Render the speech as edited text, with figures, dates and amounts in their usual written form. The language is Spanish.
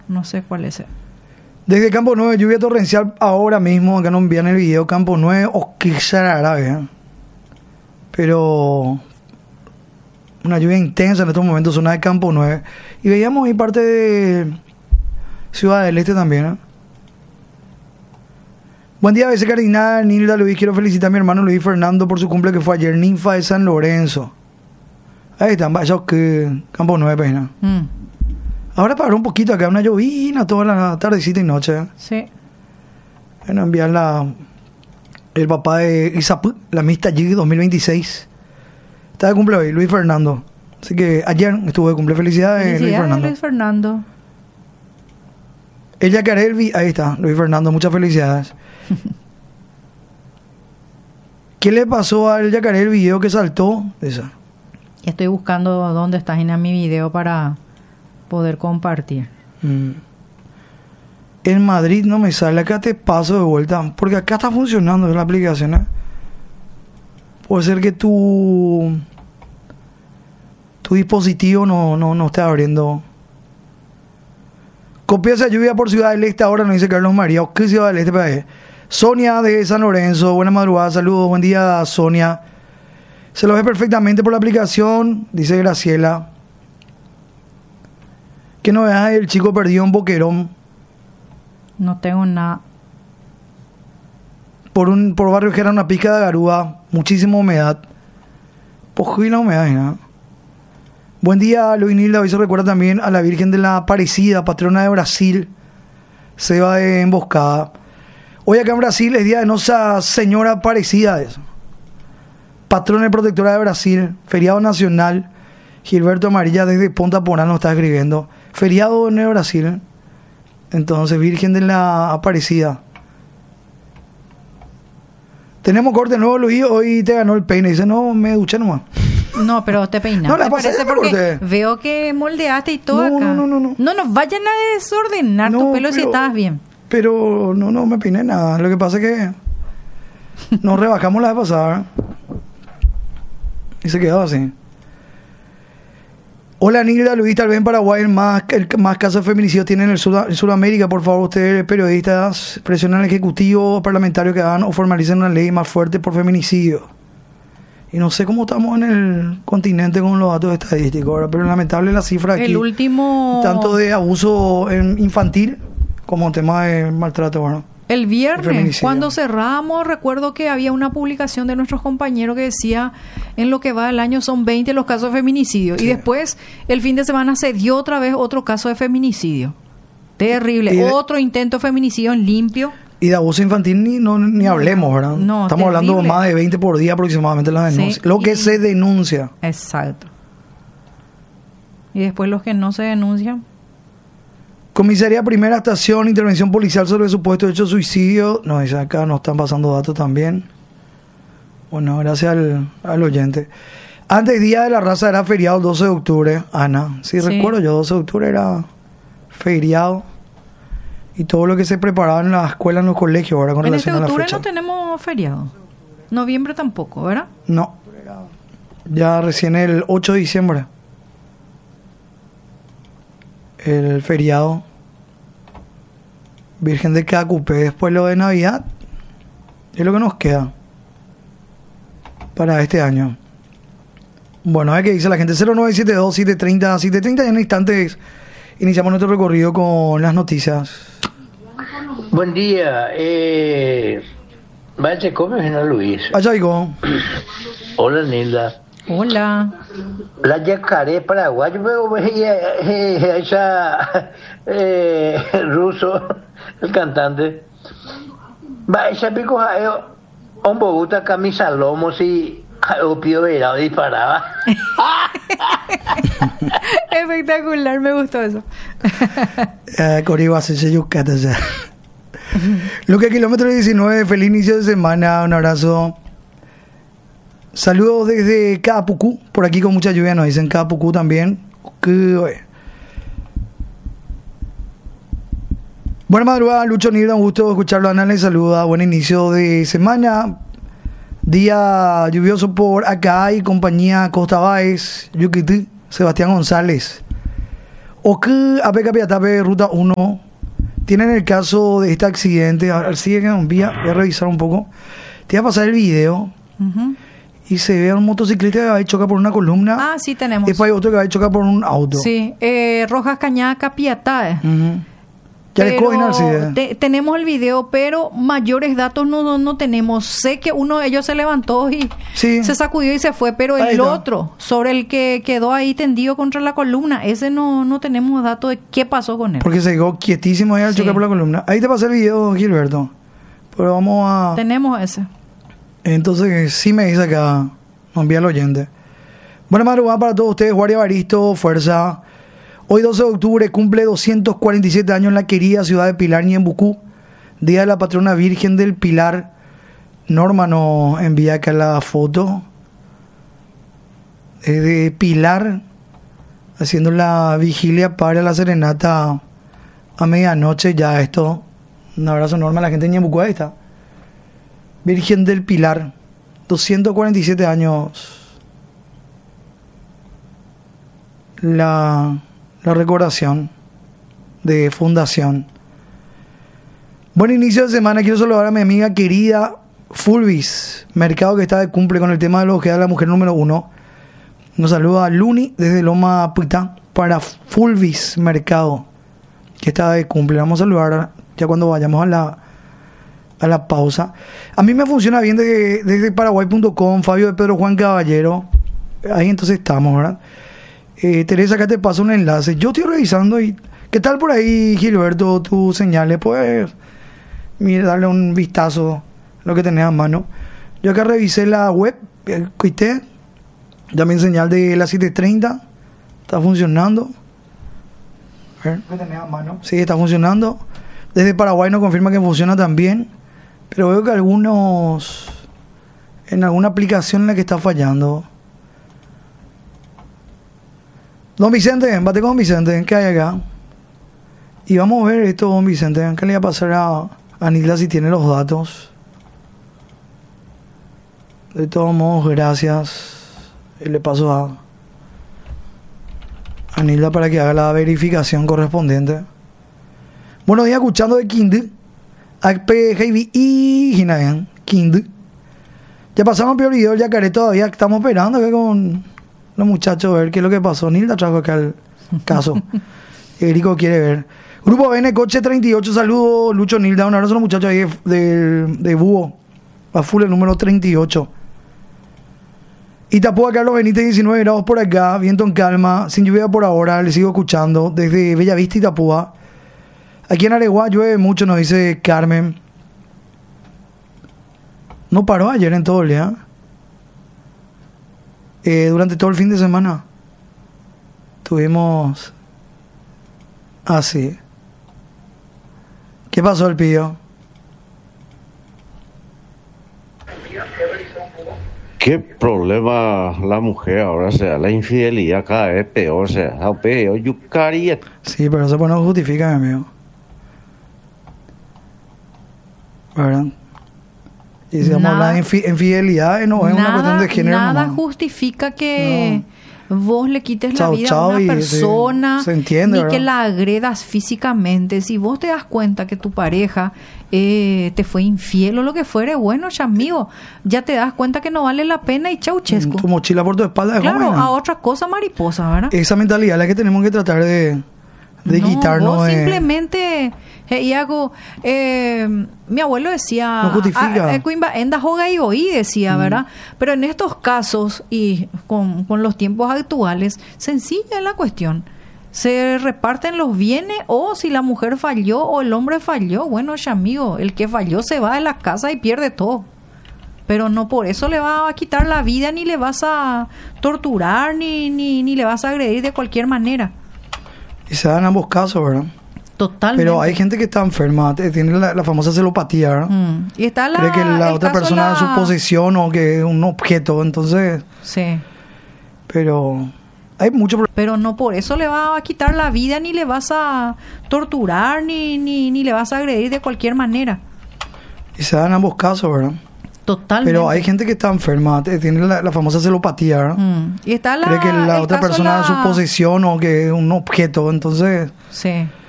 No sé cuál es. Desde Campo 9, lluvia torrencial ahora mismo. Acá nos envían el video. Campo 9, Oquixararabe. Pero una lluvia intensa en estos momentos, zona de Campo 9. Y veíamos ahí parte de Ciudad del Este también, ¿eh? Buen día, BC Cardinal, Nilda Luis. Quiero felicitar a mi hermano Luis Fernando por su cumple que fue ayer. Ninfa de San Lorenzo. Ahí están, vaya que Campo 9, pena. Ahora paró un poquito acá, una llovina toda la tardecita y noche, ¿eh? Sí. Bueno, enviar el papá de Isapú, la Mista G 2026. Está de cumple hoy, Luis Fernando. Así que ayer estuvo de cumple. Felicidades, Luis Fernando. Luis Fernando. El Yacarelvi, ahí está, Luis Fernando, muchas felicidades. ¿Qué le pasó al Yacaré el video que saltó? Esa. Estoy buscando dónde está en mi video para poder compartir. En Madrid no me sale, acá te paso de vuelta, porque acá está funcionando la aplicación, ¿eh? Puede ser que tu dispositivo no esté abriendo. Copia esa lluvia por Ciudad del Este, ahora nos dice Carlos María. ¿Qué Ciudad del Este para ahí? Sonia de San Lorenzo, buena madrugada, saludos, buen día Sonia. Se lo ve perfectamente por la aplicación, dice Graciela. ¿Qué novedad el chico perdido en Boquerón? No tengo nada. Por barrio que era una pizca de garúa, muchísima humedad. Pues la humedad, ¿no? Buen día, Luis Nilda. Hoy se recuerda también a la Virgen de la Aparecida, patrona de Brasil. Se va de emboscada. Hoy acá en Brasil es día de Nosa Señora Aparecida. Patrona y protectora de Brasil. Feriado nacional. Gilberto Amarilla desde Punta Porá nos está escribiendo. Feriado en el Brasil. Entonces, Virgen de la Aparecida. Tenemos corte nuevo, Luis. Hoy te ganó el peine. Dice, no, me duché nomás. No, pero te peinaste. No, la parece porque veo que moldeaste y todo acá. No nos vayan a desordenar tu pelo si estabas bien. Pero no me peiné nada. Lo que pasa es que nos rebajamos la vez pasada, ¿eh? Y se quedó así. Hola, Nilda Luis, tal vez en Paraguay el más casos de feminicidio tienen en Sudamérica. Por favor, ustedes, periodistas, presionen al Ejecutivo Parlamentario que hagan o formalicen una ley más fuerte por feminicidio. Y no sé cómo estamos en el continente con los datos estadísticos, ¿verdad? Pero lamentable la cifra aquí. El último... Tanto de abuso infantil como tema de maltrato, ¿verdad? El viernes, cuando cerramos, recuerdo que había una publicación de nuestros compañeros que decía, en lo que va del año son 20 los casos de feminicidio. Sí. Y después, el fin de semana se dio otra vez otro caso de feminicidio. Terrible. Otro intento de feminicidio en limpio. Y de abuso infantil ni hablemos, ¿verdad? No, estamos terrible. Hablando de más de 20 por día aproximadamente las denuncias. Sí, lo que se denuncia. Exacto. Y después los que no se denuncian. Comisaría Primera Estación, intervención policial sobre supuesto hecho de suicidio. No, dice acá nos están pasando datos también. Bueno, gracias al oyente. Antes, Día de la Raza era feriado el 12 de octubre, Ana. Sí, recuerdo yo, 12 de octubre era feriado. Y todo lo que se preparaba en la escuela, en los colegios, ahora con relación a la fecha. En octubre no tenemos feriado. Noviembre tampoco, ¿verdad? No. Ya recién el 8 de diciembre. El feriado. Virgen de Cacupé. Después lo de Navidad. Es lo que nos queda para este año. Bueno, a ver qué dice la gente. 0972-730-730. Y en instantes iniciamos nuestro recorrido con las noticias. Buen día. Vaya, ¿cómo es, Luis? Vaya, Ico. Hola, Nilda. Hola. La Yacaré paraguayo, ella ruso, el cantante. Va, ella pico un Bogotá camisa lomos y opio verado disparaba. Espectacular, me gustó eso. Coriba se yucata ya. Luque kilómetro 19, feliz inicio de semana, un abrazo. Saludos desde Capucú, por aquí con mucha lluvia, nos dicen Capucú también. Buena madrugada, Lucho Nilda, un gusto escucharlo. Ana le saluda, buen inicio de semana. Día lluvioso por acá y compañía Costa Báez, Yuquití, Sebastián González. O que APK Piatape, Ruta 1, tienen el caso de este accidente. Ahora sigue que voy a revisar un poco. Te voy a pasar el video. Y se ve a un motociclista que va y choca por una columna. Ah, sí, tenemos. Después hay otro que va y choca por un auto. Sí, Rojas Cañaca Piatae. Ya le cogen al tenemos el video, pero mayores datos no tenemos. Sé que uno de ellos se levantó y se sacudió y se fue, pero el otro, sobre el que quedó ahí tendido contra la columna, ese no tenemos datos de qué pasó con él. Porque se quedó quietísimo ahí al chocar por la columna. Ahí te pasé el video, Gilberto. Pero vamos a... Tenemos ese. Entonces, sí me dice acá, nos envía el oyente. Buena madrugada para todos ustedes, Guardia Baristo, fuerza. Hoy 12 de octubre cumple 247 años en la querida ciudad de Pilar, Ñembucú, Día de la Patrona Virgen del Pilar. Norma nos envía acá la foto de Pilar haciendo la vigilia para la serenata a medianoche. Ya esto, un abrazo enorme a la gente de Ñembucú. Ahí está, Virgen del Pilar, 247 años la recordación de fundación. Buen inicio de semana. Quiero saludar a mi amiga querida Fulvis Mercado, que está de cumple con el tema de lo que da la mujer número 1. Nos saluda a Luni desde Loma Puitá para Fulvis Mercado, que está de cumple. Vamos a saludar ya cuando vayamos a la pausa. A mí me funciona bien desde paraguay.com, Fabio de Pedro Juan Caballero. Ahí entonces estamos, ¿verdad? Teresa, acá te paso un enlace. Yo estoy revisando y... ¿Qué tal por ahí, Gilberto, tus señales? Puedes darle un vistazo a lo que tenés a mano. Yo acá revisé la web, quité. También señal de las 7:30. Está funcionando. A ver, ¿qué tenés a mano? Sí, está funcionando. Desde Paraguay nos confirma que funciona también. Pero veo que en alguna aplicación en la que está fallando. Don Vicente, bate con Vicente, ¿qué hay acá? Y vamos a ver esto, don Vicente. ¿Qué le va a pasar a Nilda si tiene los datos? De todos modos, gracias. Y le paso a Nilda para que haga la verificación correspondiente. Buenos días, escuchando de Kind. APGB y Ginayan. Kind. Ya pasamos el peor video del Yacaré todavía. Estamos esperando que con los muchachos a ver qué es lo que pasó. Nilda trajo acá el caso. Erico quiere ver. Grupo BN Coche 38, saludos Lucho, Nilda, un abrazo a los muchachos ahí de Búho, a full el número 38. Itapúa, Carlos Benítez, 19 grados por acá, viento en calma, sin lluvia por ahora, le sigo escuchando desde Bellavista, Itapúa. Aquí en Areguá llueve mucho, nos dice Carmen. No paró ayer en todo el día. Durante todo el fin de semana tuvimos así. ¿Qué pasó, el pillo? ¿Qué problema la mujer ahora? O sea, la infidelidad cada vez peor, o sea, peor, yucaría. Sí, pero eso pues no justifica, mi amigo. ¿Verdad? Y si vamos a hablar de infidelidad, no es una cuestión de género. Nada nomás justifica que vos le quites la vida a chao, una persona, se entiende, ni ¿verdad? que la agredas físicamente. Si vos te das cuenta que tu pareja te fue infiel o lo que fuere, bueno, ya amigo, ya te das cuenta que no vale la pena y chau, chesco. Tu mochila por tu espalda. Claro, a otra cosa mariposa, ¿verdad? Esa mentalidad es la que tenemos que tratar de quitarnos. Vos simplemente... Iago, mi abuelo decía, no justifica. Decía, ¿verdad? Pero en estos casos y con los tiempos actuales, sencilla es la cuestión. Se reparten los bienes, o si la mujer falló o el hombre falló, bueno, ya amigo, el que falló se va de la casa y pierde todo. Pero no por eso le va a quitar la vida, ni le vas a torturar, ni le vas a agredir de cualquier manera. Y se dan ambos casos, ¿verdad? Totalmente. Pero hay gente que está enferma, tiene la famosa celopatía, ¿verdad? Y está cree que la otra persona es su posesión o que es un objeto, entonces... Sí. Pero hay mucho... Pero no por eso le va a quitar la vida, ni le vas a torturar, ni le vas a agredir de cualquier manera. Y se dan ambos casos, ¿verdad? Totalmente. Pero hay gente que está enferma, tiene la famosa celopatía, ¿verdad? Y está cree que la otra persona es su posesión o que es un objeto, entonces... Sí.